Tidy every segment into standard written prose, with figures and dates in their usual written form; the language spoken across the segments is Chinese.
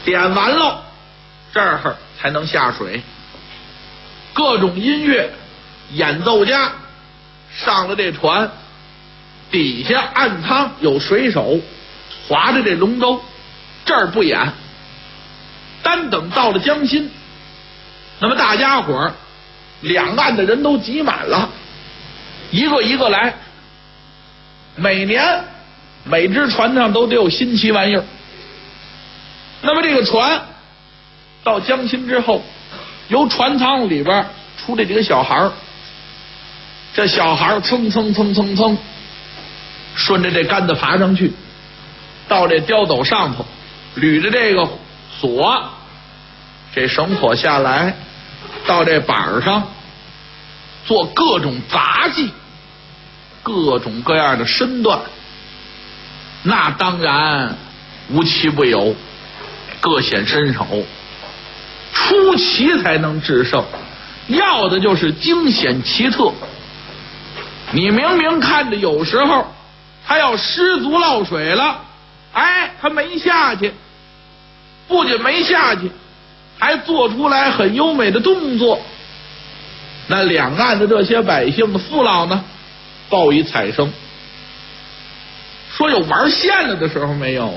点完了，这儿才能下水。各种音乐演奏家上了这船，底下岸舱有水手划着这龙舟，这儿不演，单等到了江心，那么大家伙儿两岸的人都挤满了，一个一个来。每年每只船上都得有新奇玩意儿。那么这个船到江心之后，由船舱里边出来几个小孩儿，这小孩儿蹭蹭蹭蹭蹭顺着这杆子爬上去，到这吊斗上头捋着这个索，这绳索下来到这板上做各种杂技，各种各样的身段，那当然无奇不有，各显身手，出奇才能制胜，要的就是惊险奇特。你明明看着有时候他要失足落水了，他没下去，不仅没下去，还做出来很优美的动作，那两岸的这些百姓的父老呢报以彩声。说有玩线了的时候没有啊？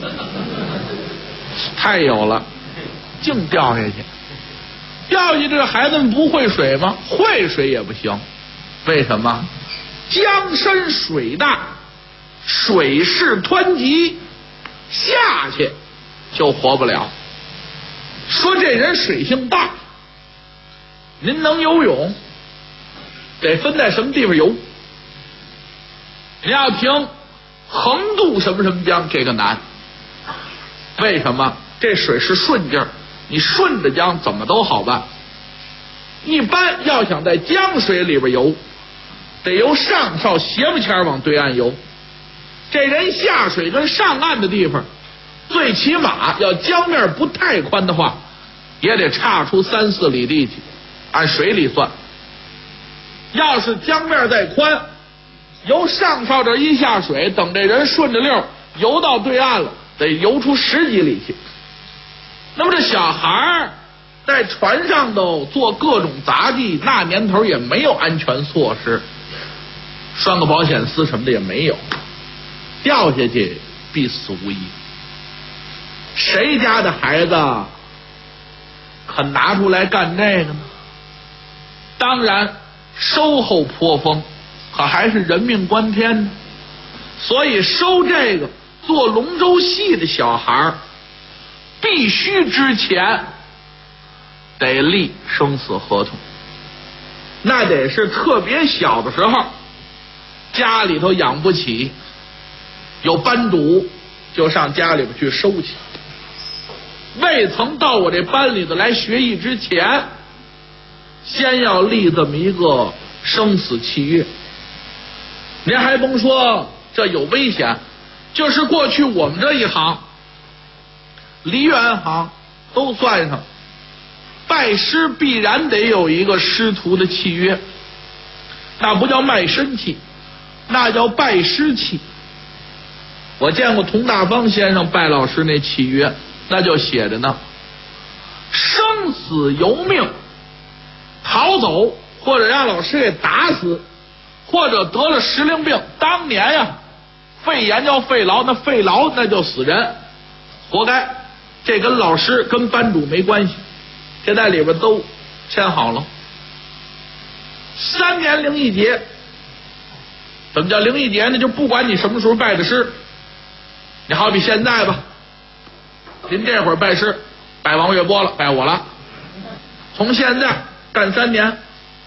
太有了，净掉下去。掉下去这孩子们不会水吗？会水也不行。为什么？江深水大，水势湍急，下去就活不了。说这人水性大，您能游泳，得分在什么地方游。你要听横渡什么什么江，这个难。为什么？这水是顺劲儿，你顺着江怎么都好办。一般要想在江水里边游，得由上哨斜不前往对岸游。这人下水跟上岸的地方，最起码要江面不太宽的话，也得差出3、4里地去，按水里算。要是江面再宽，由上哨这一下水，等这人顺着溜游到对岸了，得游出10几里去。那么这小孩在船上头做各种杂技，那年头也没有安全措施，拴个保险丝什么的也没有，掉下去必死无疑。谁家的孩子肯拿出来干这个呢？当然收后颇丰，可还是人命关天呢。所以收这个做龙舟戏的小孩必须之前得立生死合同，那得是特别小的时候，家里头养不起，有班主就上家里边去收去。未曾到我这班里头来学艺之前，先要立这么一个生死契约。您还甭说这有危险，就是过去我们这一行梨园行都算上，拜师必然得有一个师徒的契约，那不叫卖身契，那叫拜师契。我见过佟大方先生拜老师那契约，那就写着呢，生死由命，逃走或者让老师给打死，或者得了时令病，当年呀肺炎叫肺痨，那肺痨那就死人，活该。这跟老师跟班主没关系，这在里边都签好了。3年零一节，怎么叫零一节呢？就不管你什么时候拜的师，你好比现在吧，您这会儿拜师，拜王月波了，拜我了，从现在干3年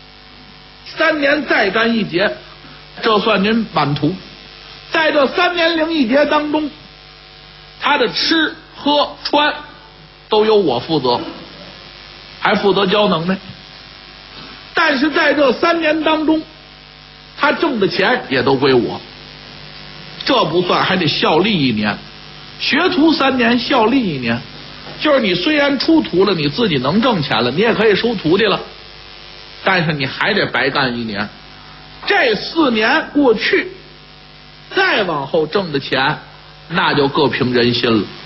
，3年再干1节，这算您满徒。在这3年零1节当中，他的吃喝穿都由我负责，还负责教能耐。但是在这3年当中，他挣的钱也都归我，这不算，还得效力1年。学徒3年，效力1年，就是你虽然出徒了，你自己能挣钱了，你也可以收徒弟了，但是你还得白干1年。这4年过去，再往后挣的钱，那就各凭人心了。